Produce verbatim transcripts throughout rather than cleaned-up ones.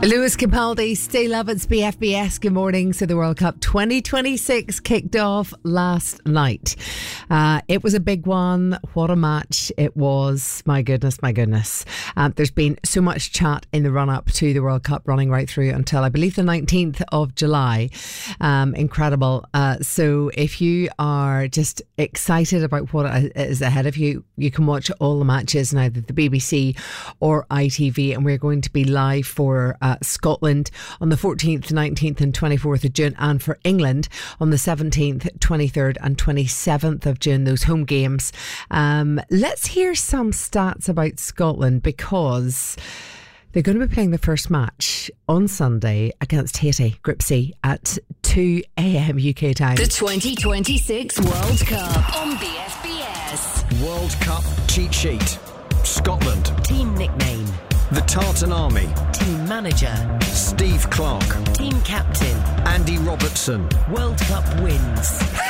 Lewis Capaldi, Stay Love, it's B F B S. Good morning. So the World Cup twenty twenty-six kicked off last night. Uh, it was a big one. What a match it was. My goodness, my goodness. Um, there's been so much chat in the run-up to the World Cup, running right through until I believe the nineteenth of July. Um, incredible. Uh, so if you are just excited about what is ahead of you, you can watch all the matches in either the B B C or I T V, and we're going to be live for uh, Scotland on the fourteenth, nineteenth and twenty-fourth of June, and for England on the seventeenth, twenty-third and twenty-seventh of June, those home games. Um, let's hear some stats about Scotland, because they're going to be playing the first match on Sunday against Haiti, Group C, at two a.m. U K time. The twenty twenty-six World Cup on B F B S. World Cup cheat sheet. Scotland. Team nickname. The Tartan Army. Team manager. Steve Clarke. Team captain. Andy Robertson. World Cup wins.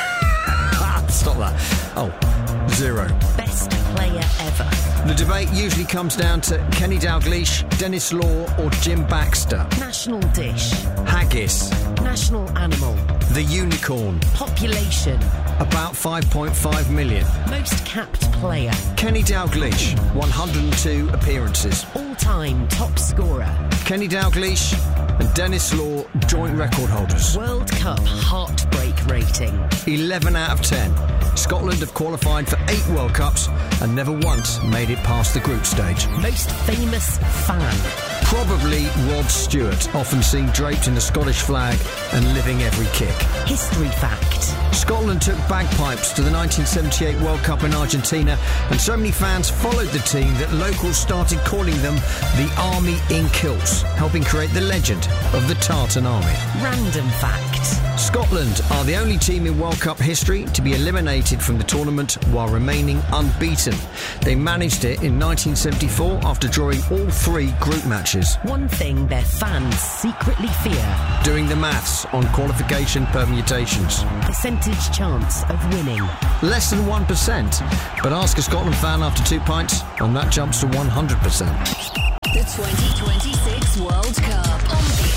Stop that. Oh, zero. Best player ever. The debate usually comes down to Kenny Dalglish, Denis Law or Jim Baxter. National dish. Haggis. National animal. The unicorn. Population. About five point five million. Most capped player. Kenny Dalglish, one hundred two appearances. All-time top scorer. Kenny Dalglish and Denis Law, joint record holders. World Cup heartbreak rating. eleven out of ten. Scotland have qualified for eight World Cups and never once made it past the group stage. Most famous fan. Probably Rod Stewart, often seen draped in the Scottish flag and living every kick. History fact. Scotland took bagpipes to the nineteen seventy-eight World Cup in Argentina, and so many fans followed the team that locals started calling them the Army in Kilts, helping create the legend of the Tartan Army. Random fact. Scotland are the only team in World Cup history to be eliminated from the tournament while remaining unbeaten. They managed it in nineteen seventy-four after drawing all three group matches. One thing their fans secretly fear. Doing the maths on qualification permutations. Percentage chance of winning. Less than one percent. But ask a Scotland fan after two pints and that jumps to one hundred percent. The twenty twenty-six World Cup on